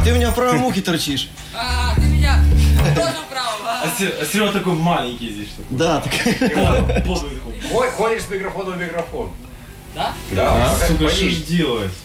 ты у меня в правом ухе торчишь. А, ты меня тоже вправо, А Серега такой маленький здесь. Да, так. Полный такой. Ходишь с микрофона в микрофон. Да? Да. Сука, что ж делать?